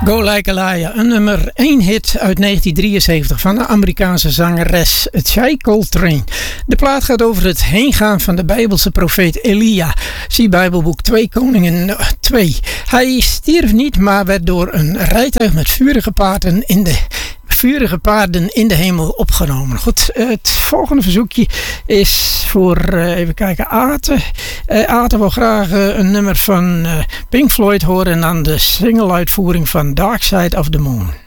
Go Like a Liar, een nummer 1 hit uit 1973 van de Amerikaanse zangeres Shai Coltrane. De plaat gaat over het heengaan van de Bijbelse profeet Elia. Zie Bijbelboek 2 Koningen 2. Hij stierf niet, maar werd door een rijtuig met vurige paarden in de hemel opgenomen. Goed, het volgende verzoekje is voor, even kijken, Ate. Ate wil graag een nummer van Pink Floyd horen en dan de single-uitvoering van Dark Side of the Moon.